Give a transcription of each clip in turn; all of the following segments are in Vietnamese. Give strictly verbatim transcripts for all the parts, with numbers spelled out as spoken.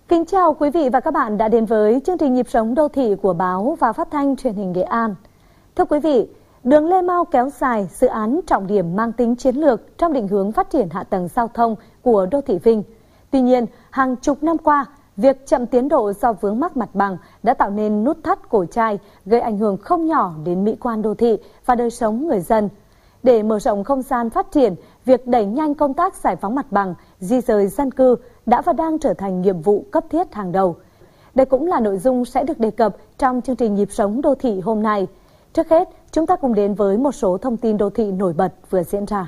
Kính chào quý vị và các bạn đã đến với chương trình Nhịp sống đô thị của báo và phát thanh truyền hình Nghệ An. Thưa quý vị, đường Lê Mau kéo dài, dự án trọng điểm mang tính chiến lược trong định hướng phát triển hạ tầng giao thông của đô thị Vinh. Tuy nhiên, hàng chục năm qua, việc chậm tiến độ do vướng mắc mặt bằng đã tạo nên nút thắt cổ chai, gây ảnh hưởng không nhỏ đến mỹ quan đô thị và đời sống người dân. Để mở rộng không gian phát triển, việc đẩy nhanh công tác giải phóng mặt bằng, di dời dân cư đã và đang trở thành nhiệm vụ cấp thiết hàng đầu. Đây cũng là nội dung sẽ được đề cập trong chương trình Nhịp sống đô thị hôm nay. Trước hết, chúng ta cùng đến với một số thông tin đô thị nổi bật vừa diễn ra.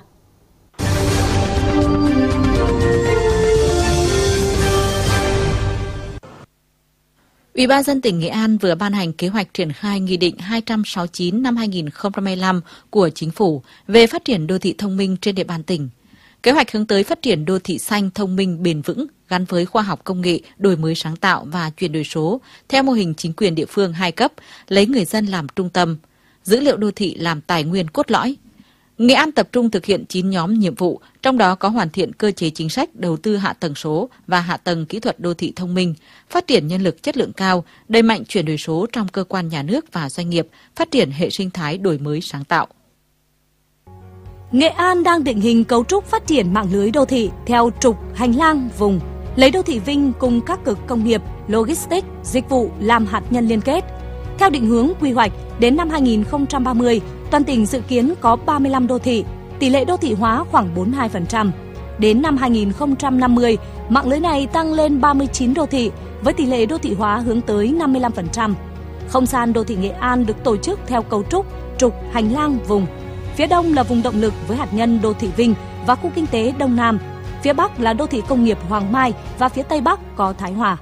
Ủy ban nhân dân tỉnh Nghệ An vừa ban hành kế hoạch triển khai Nghị định hai trăm sáu mươi chín năm hai nghìn không trăm hai mươi lăm của Chính phủ về phát triển đô thị thông minh trên địa bàn tỉnh. Kế hoạch hướng tới phát triển đô thị xanh thông minh bền vững gắn với khoa học công nghệ, đổi mới sáng tạo và chuyển đổi số theo mô hình chính quyền địa phương hai cấp, lấy người dân làm trung tâm, dữ liệu đô thị làm tài nguyên cốt lõi. Nghệ An tập trung thực hiện chín nhóm nhiệm vụ, trong đó có hoàn thiện cơ chế chính sách đầu tư hạ tầng số và hạ tầng kỹ thuật đô thị thông minh, phát triển nhân lực chất lượng cao, đẩy mạnh chuyển đổi số trong cơ quan nhà nước và doanh nghiệp, phát triển hệ sinh thái đổi mới sáng tạo. Nghệ An đang định hình cấu trúc phát triển mạng lưới đô thị theo trục hành lang vùng, lấy đô thị Vinh cùng các cực công nghiệp, logistics, dịch vụ làm hạt nhân liên kết. Theo định hướng quy hoạch, đến năm hai nghìn không trăm ba mươi, toàn tỉnh dự kiến có ba mươi lăm đô thị, tỷ lệ đô thị hóa khoảng bốn mươi hai phần trăm. Đến năm hai nghìn không trăm năm mươi, mạng lưới này tăng lên ba mươi chín đô thị, với tỷ lệ đô thị hóa hướng tới năm mươi lăm phần trăm. Không gian đô thị Nghệ An được tổ chức theo cấu trúc trục hành lang vùng. Phía đông là vùng động lực với hạt nhân đô thị Vinh và khu kinh tế Đông Nam. Phía bắc là đô thị công nghiệp Hoàng Mai và phía tây bắc có Thái Hòa.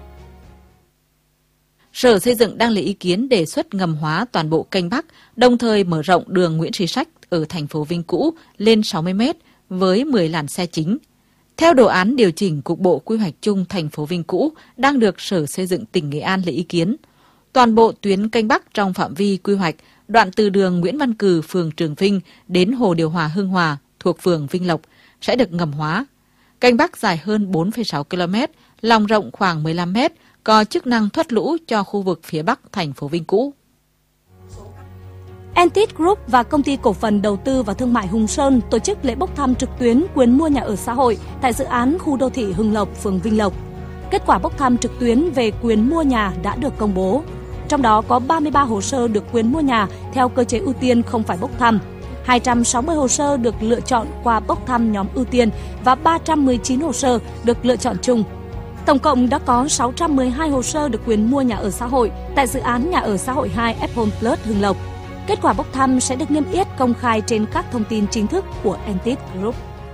Sở Xây dựng đang lấy ý kiến đề xuất ngầm hóa toàn bộ kênh Bắc, đồng thời mở rộng đường Nguyễn Trí Sách ở thành phố Vinh cũ lên sáu mươi mét với mười làn xe chính. Theo đồ án điều chỉnh cục bộ quy hoạch chung thành phố Vinh cũ đang được Sở Xây dựng tỉnh Nghệ An lấy ý kiến, toàn bộ tuyến kênh Bắc trong phạm vi quy hoạch đoạn từ đường Nguyễn Văn Cừ, phường Trường Vinh đến hồ điều hòa Hương Hòa thuộc phường Vinh Lộc sẽ được ngầm hóa. Kênh Bắc dài hơn bốn phẩy sáu ki lô mét, lòng rộng khoảng mười lăm mét, có chức năng thoát lũ cho khu vực phía Bắc thành phố Vinh cũ. Entit Group và Công ty Cổ phần Đầu tư và Thương mại Hùng Sơn tổ chức lễ bốc thăm trực tuyến quyền mua nhà ở xã hội tại dự án khu đô thị Hưng Lộc, phường Vinh Lộc. Kết quả bốc thăm trực tuyến về quyền mua nhà đã được công bố. Trong đó có ba mươi ba hồ sơ được quyền mua nhà theo cơ chế ưu tiên không phải bốc thăm, hai trăm sáu mươi hồ sơ được lựa chọn qua bốc thăm nhóm ưu tiên và ba trăm mười chín hồ sơ được lựa chọn chung. Tổng cộng đã có sáu trăm mười hai hồ sơ được quyền mua nhà ở xã hội tại dự án nhà ở xã hội hai ép Home Plus Hưng Lộc. Kết quả bốc thăm sẽ được niêm yết công khai trên các thông tin chính thức của Entit Group.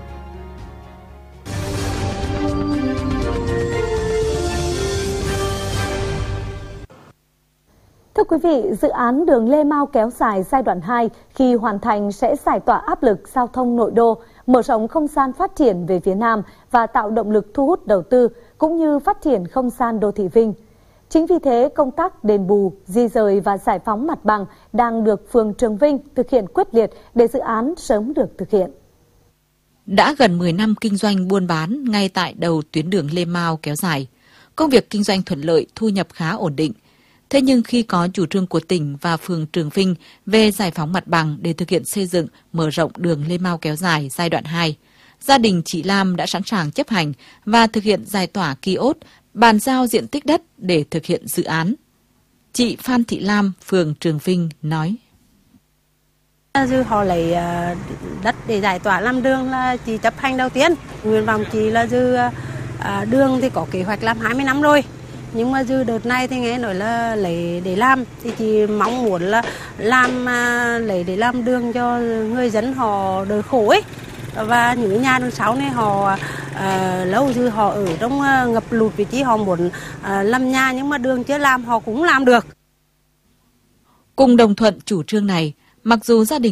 Thưa quý vị, dự án đường Lê Mau kéo dài giai đoạn hai khi hoàn thành sẽ giải tỏa áp lực giao thông nội đô, mở rộng không gian phát triển về phía Nam và tạo động lực thu hút đầu tư, cũng như phát triển không gian đô thị Vinh. Chính vì thế, công tác đền bù, di dời và giải phóng mặt bằng đang được phường Trường Vinh thực hiện quyết liệt để dự án sớm được thực hiện. Đã gần mười năm kinh doanh buôn bán ngay tại đầu tuyến đường Lê Mau kéo dài, công việc kinh doanh thuận lợi, thu nhập khá ổn định. Thế nhưng khi có chủ trương của tỉnh và phường Trường Vinh về giải phóng mặt bằng để thực hiện xây dựng, mở rộng đường Lê Mau kéo dài giai đoạn hai, gia đình chị Lam đã sẵn sàng chấp hành và thực hiện giải tỏa kiosk, bàn giao diện tích đất để thực hiện dự án. Chị Phan Thị Lam, phường Trường Vinh nói. Dư họ lấy đất để giải tỏa làm đường là chị chấp hành đầu tiên. Nguyện vọng chị là dư đường thì có kế hoạch làm hai mươi năm rồi. Nhưng mà dư đợt này thì nghe nói là lấy để làm, thì chị mong muốn là làm lấy để làm đường cho người dân họ đỡ khổ ấy. Và những nhà đằng sau này họ à, lâu dư họ ở trong ngập lụt, vì chỉ họ muốn à, làm nhà nhưng mà đường chưa làm họ cũng làm được. Cùng đồng thuận chủ trương này, mặc dù gia đình